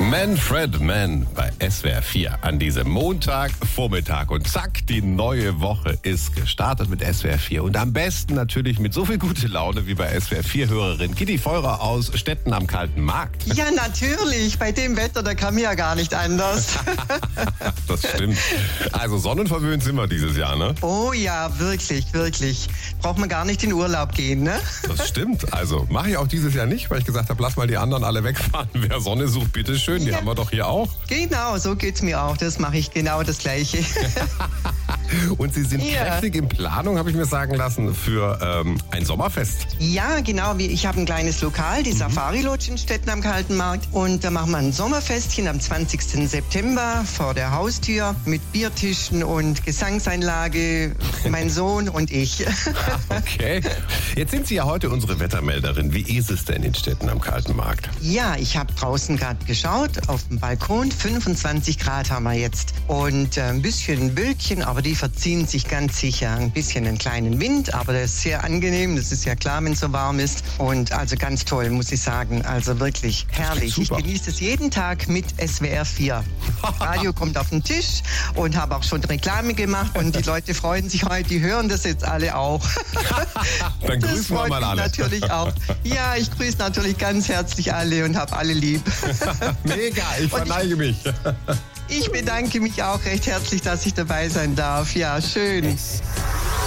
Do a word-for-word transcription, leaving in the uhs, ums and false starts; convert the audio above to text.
Manfred Mann bei S W R vier an diesem Montagvormittag. Und zack, die neue Woche ist gestartet mit S W R vier. Und am besten natürlich mit so viel gute Laune wie bei S W R vier-Hörerin Kitty Feurer aus Stetten am Kalten Markt. Ja, natürlich. Bei dem Wetter, da kann mir ja gar nicht anders. Das stimmt. Also sonnenverwöhnt sind wir dieses Jahr, ne? Oh ja, wirklich, wirklich. Braucht man gar nicht in Urlaub gehen, ne? Das stimmt. Also mache ich auch dieses Jahr nicht, weil ich gesagt habe, lass mal die anderen alle wegfahren. Wer Sonne sucht, bitteschön. Die Ja. haben wir doch hier auch. Genau, so geht's mir auch. Das mache ich genau das Gleiche. Und Sie sind Ja. kräftig in Planung, habe ich mir sagen lassen, für ähm, ein Sommerfest. Ja, genau. wie- Ich habe ein kleines Lokal, die Safari Lodge in Stetten am Kalten Markt. Und da machen wir ein Sommerfestchen am zwanzigsten September vor der Haustür mit Biertischen und Gesangseinlage, mein Sohn und ich. Okay. Jetzt sind Sie ja heute unsere Wettermelderin. Wie ist es denn in Stetten am Kalten Markt? Ja, ich habe draußen gerade geschaut, auf dem Balkon, fünfundzwanzig Grad haben wir jetzt. Und äh, ein bisschen Wölkchen, aber die verziehen sich ganz sicher. Ein bisschen einen kleinen Wind, aber der ist sehr angenehm. Das ist ja klar, wenn es so warm ist. Und also ganz toll, muss ich sagen. Also wirklich herrlich. Ich super. genieße es jeden Tag mit S W R vier. Radio kommt auf den Tisch und habe auch schon Reklame gemacht. Und die Leute freuen sich heute, die hören das jetzt alle auch. Dann Das grüßen wir freut mal mich alle. natürlich auch. Ja, ich grüße natürlich ganz herzlich alle und habe alle lieb. Mega, ich verneige mich. Ich bedanke mich auch recht herzlich, dass ich dabei sein darf. Ja, schön.